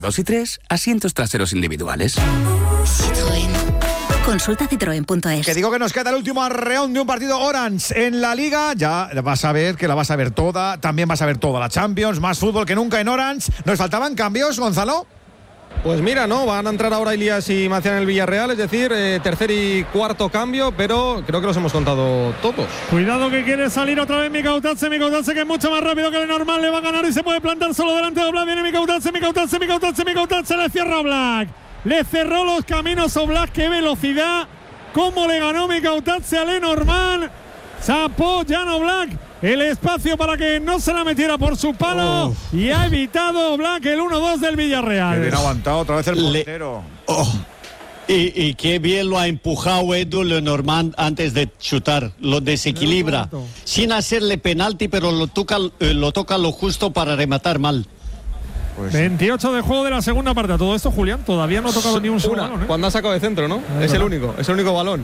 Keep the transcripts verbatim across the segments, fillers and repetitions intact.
dos y tres, asientos traseros individuales. Citroën. Consulta citroen punto es. Que digo que nos queda el último arreón de un partido Orange en la Liga. Ya vas a ver que la vas a ver toda. También vas a ver toda la Champions. Más fútbol que nunca en Orange. ¿Nos faltaban cambios, Gonzalo? Pues mira, no, van a entrar ahora Elías y Macián en el Villarreal, es decir, eh, tercer y cuarto cambio, pero creo que los hemos contado todos. Cuidado que quiere salir otra vez Mikautadze, Mikautadze que es mucho más rápido que lo normal, le va a ganar y se puede plantar solo delante de Oblak, viene Mikautadze, Mikautadze, Mikautadze, Mikautadze, le cierra Oblak, le cerró los caminos Oblak, qué velocidad, cómo le ganó Mikautadze a Lenormand, zapó Jan Oblak el espacio para que no se la metiera por su palo oh. y ha evitado Oblak el uno dos del Villarreal. Qué bien aguantado otra vez el portero. Oh. Y, y qué bien lo ha empujado Edu Lenormand antes de chutar, lo desequilibra, sin hacerle penalti, pero lo toca, lo toca lo justo para rematar mal. Pues veintiocho de juego de la segunda parte. Todo esto, Julián, todavía no ha tocado ni un solo balón, ¿eh? Cuando ha sacado de centro, ¿no? Es, es el único, es el único balón.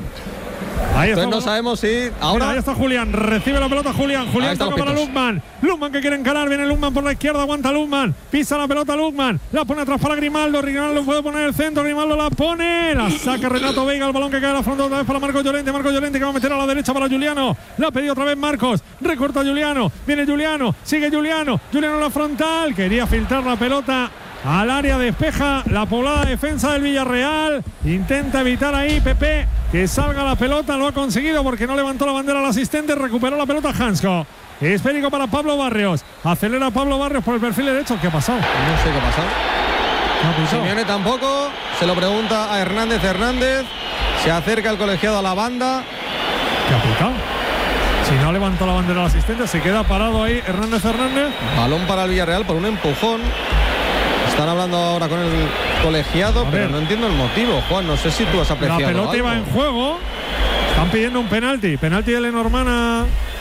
Ahí Entonces está, no sabemos si ahora. Mira, ahí está Julián, recibe la pelota Julián, Julián toca para Lukman, Lukman que quiere encarar, viene Lukman por la izquierda, aguanta Lukman, pisa la pelota Lukman, la pone atrás para Grimaldo, Grimaldo puede poner el centro, Grimaldo la pone, la saca Renato Veiga, el balón que cae a la frontal otra vez para Marcos Llorente, Marcos Llorente que va a meter a la derecha para Juliano, la ha pedido otra vez Marcos, recorta Juliano, viene Juliano, sigue Juliano, Juliano en la frontal, quería filtrar la pelota al área, despeja la poblada defensa del Villarreal, intenta evitar ahí Pepe que salga la pelota, lo ha conseguido porque no levantó la bandera al asistente, recuperó la pelota Hansko, esférico para Pablo Barrios, acelera Pablo Barrios por el perfil derecho. ¿Qué ha pasado? No sé qué ha pasado. ¿No Simeone tampoco, se lo pregunta a Hernández Hernández, se acerca el colegiado a la banda. ¿Qué ha pitado? Si no levantó la bandera al asistente, se queda parado ahí Hernández Hernández. Balón para el Villarreal por un empujón. Están hablando ahora con el colegiado, pero no entiendo el motivo, Juan. No sé si tú has apreciado. La pelota algo. iba en juego. Están pidiendo un penalti. Penalti de Lenormand a,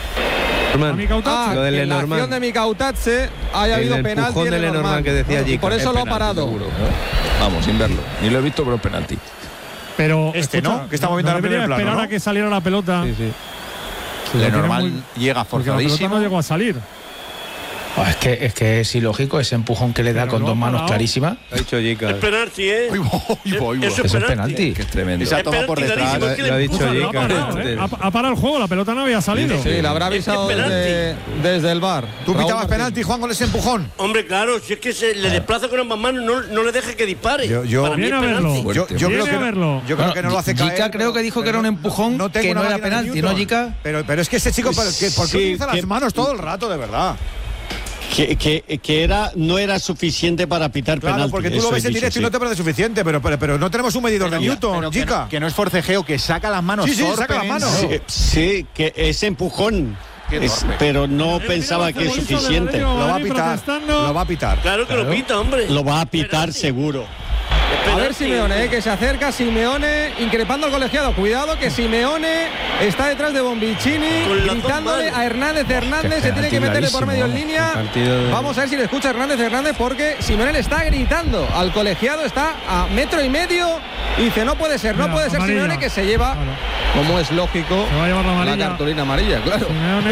a Mikautadze. Ah, lo de Lenormand. En la acción de Mikautadze haya habido penalti de Lenormand, Lenormand que decía allí. Por eso lo ha parado. Seguro. Vamos, sin verlo. Ni lo he visto, pero penalti. Pero este escucha, no, que está moviendo no la debería primera esperar plano, ¿no? a que saliera la pelota. Sí, sí. Lenormand muy... llega forzadísimo. La pelota no llegó a salir. Oh, es, que, es que es ilógico ese empujón que le da pero con dos manos parado. clarísimas. Ha dicho Jica. Es penalti, ¿eh? Uy, uy, uy, uy. Eso es penalti. Que es tremendo. Esa toma por detrás. Lo, lo ha dicho Jica. Ha parado, ¿eh? ha, ha parado el juego, la pelota no había salido. Sí, sí, la habrá avisado desde, desde el bar. ¿Tú Raúl pitabas Martín. penalti, Juan, con ese empujón? Hombre, claro, si es que se le desplaza con ambas manos, no, no le deja que dispare. Yo, yo, Para mí es a verlo. penalti. Yo, yo creo que, verlo. yo creo que no lo hace caer. Jica creo que dijo que era un empujón no, no que no era penalti, ¿no, Jica? Pero, pero es que ese chico, ¿por qué, ¿por qué Sí, utiliza que- las manos todo el rato, de verdad? Que, que, que era, no era suficiente para pitar Claro, penalti. porque tú eso lo ves he en dicho, directo sí. y no te parece suficiente, pero, pero, pero no tenemos un medidor de Newton, pero que Jica. no, que no es forcejeo, que saca las manos. Sí, sí, saca las manos. Sí, sí, que ese empujón, es, pero no pensaba que es suficiente. Lo va a pitar, lo va a pitar. Claro que lo pita, hombre. Lo va a pitar seguro. A ver Simeone, eh, que se acerca Simeone increpando al colegiado. Cuidado que Simeone está detrás de Bombicini, Con las gritándole dos manos. a Hernández Hernández, se tiene que meterle por medio en línea. De... Vamos a ver si le escucha Hernández Hernández porque Simeone le está gritando al colegiado, está a metro y medio y dice no puede ser, no Mira, puede ser amarilla. Simeone, que se lleva, Claro. como es lógico, Se va a llevar la amarilla. cartulina amarilla, claro. Simeone.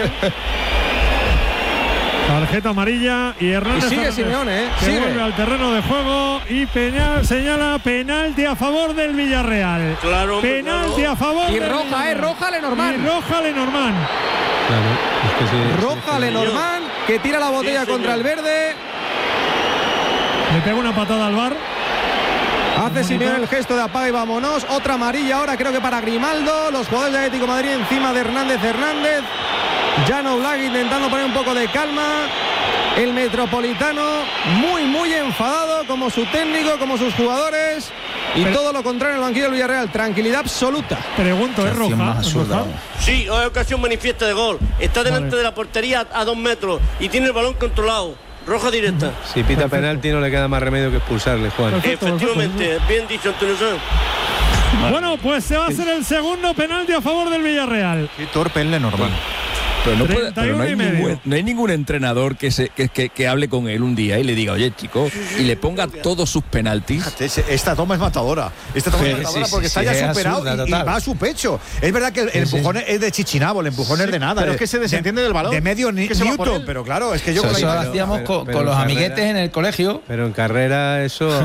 Tarjeta amarilla y Hernández Y sigue Hernández, Simeone, ¿eh? que Sigue. vuelve al terreno de juego y Peñal señala penalti a favor del Villarreal. Claro, hombre, penalti claro. a favor Y del roja, Villarreal. eh, roja Lenormand. Y roja Lenormand. Claro, es que sí, Roja sí, Lenormand, que tira la botella Sí, contra el señor. verde. Le pega una patada al bar. Hace Simeone el gesto de apaga y vámonos. Otra amarilla ahora, creo que para Grimaldo. Los jugadores de Atlético de Madrid encima de Hernández Hernández. Jan Oblak intentando poner un poco de calma. El Metropolitano muy, muy enfadado, como su técnico, como sus jugadores. Y Pero- todo lo contrario en el banquillo del Villarreal. Tranquilidad absoluta. Pregunto, ¿es roja? más absurda. ¿Roja? Sí, hoy ocasión manifiesta de gol. Está delante Vale. de la portería a dos metros y tiene el balón controlado. Roja directa. Si pita penalti no le queda más remedio que expulsarle, Juan. Perfecto, Efectivamente, bien dicho, Antonio Sanz. Bueno, pues se va a hacer el segundo penalti a favor del Villarreal. Qué torpe el Lenormand. Pero no, puede, pero no, hay treinta y uno y ningún, medio. no hay ningún entrenador que, se, que, que, que hable con él un día y le diga, oye, chico, y le ponga todos sus penaltis. Esta toma es matadora. Esta toma Sí, es matadora sí, porque sí, está sí, ya es superado absurda, y, y total. va a su pecho. Es verdad que el, el Sí, empujón sí. es de chichinabo, el empujón es de nada. pero de, es que se desentiende de, del balón. De medio ni, Que se va por Newton, él. pero claro, es que yo Eso, con la eso lo imagen- hacíamos pero- con, pero con los carrera- amiguetes en el colegio. Pero en carrera eso